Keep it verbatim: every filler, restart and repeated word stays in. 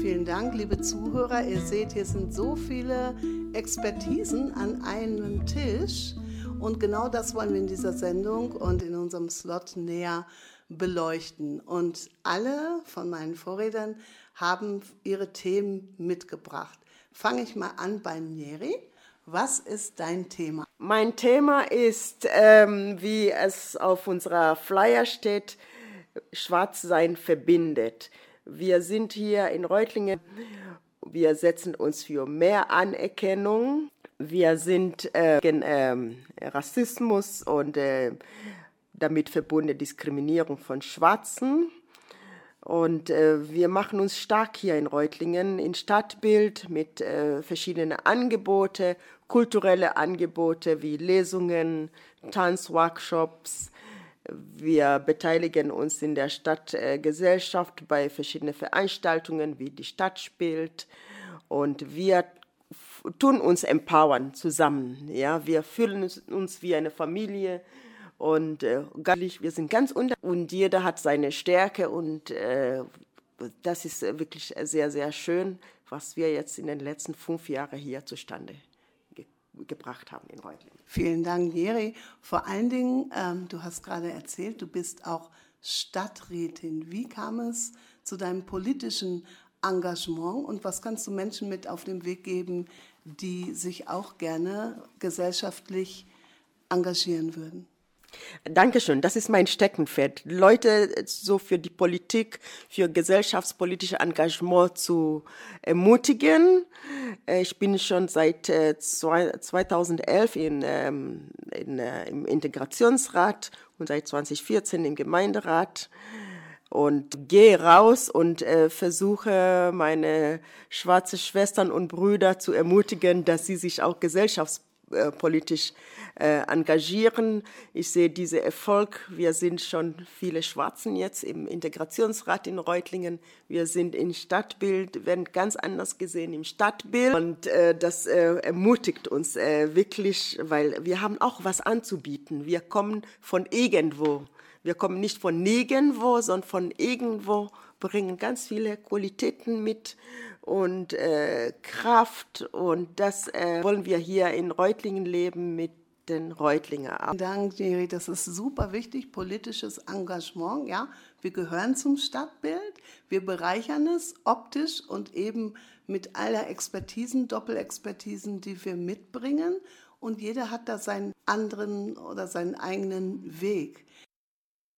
Vielen Dank, liebe Zuhörer. Ihr seht, hier sind so viele Expertisen an einem Tisch. Und genau das wollen wir in dieser Sendung und in unserem Slot näher beleuchten. Und alle von meinen Vorrednern haben ihre Themen mitgebracht. Fange ich mal an bei Njeri. Was ist dein Thema? Mein Thema ist, ähm, wie es auf unserer Flyer steht, Schwarzsein verbindet. Wir sind hier in Reutlingen, wir setzen uns für mehr Anerkennung. Wir sind äh, gegen ähm, Rassismus und äh, damit verbundene Diskriminierung von Schwarzen. Und äh, wir machen uns stark hier in Reutlingen in Stadtbild mit äh, verschiedenen Angebote, kulturelle Angebote wie Lesungen, Tanzworkshops. Wir beteiligen uns in der Stadtgesellschaft bei verschiedenen Veranstaltungen wie die Stadt spielt. Und wir tun uns empowern zusammen. Ja? Wir fühlen uns wie eine Familie. Und äh, wir sind ganz unter und jeder hat seine Stärke und äh, das ist wirklich sehr, sehr schön, was wir jetzt in den letzten fünf Jahren hier zustande ge- gebracht haben in Reutlingen. Vielen Dank, Njeri. Vor allen Dingen, ähm, du hast gerade erzählt, du bist auch Stadträtin. Wie kam es zu deinem politischen Engagement und was kannst du Menschen mit auf den Weg geben, die sich auch gerne gesellschaftlich engagieren würden? Dankeschön, das ist mein Steckenpferd. Leute so für die Politik, für gesellschaftspolitische Engagement zu ermutigen. Ich bin schon seit zweitausendelf in, in, im Integrationsrat und seit zweitausendvierzehn im Gemeinderat und gehe raus und äh, versuche, meine schwarzen Schwestern und Brüder zu ermutigen, dass sie sich auch gesellschaftspolitisch politisch äh, engagieren. Ich sehe diesen Erfolg. Wir sind schon viele Schwarzen jetzt im Integrationsrat in Reutlingen. Wir sind im Stadtbild, werden ganz anders gesehen im Stadtbild. Und äh, das äh, ermutigt uns äh, wirklich, weil wir haben auch was anzubieten. Wir kommen von irgendwo. Wir kommen nicht von nirgendwo, sondern von irgendwo, bringen ganz viele Qualitäten mit und äh, Kraft. Und das äh, wollen wir hier in Reutlingen leben mit den Reutlingen. Vielen Dank, Njeri. Das ist super wichtig, politisches Engagement. Ja, wir gehören zum Stadtbild, wir bereichern es optisch und eben mit aller Expertisen, Doppelexpertisen, die wir mitbringen. Und jeder hat da seinen anderen oder seinen eigenen Weg.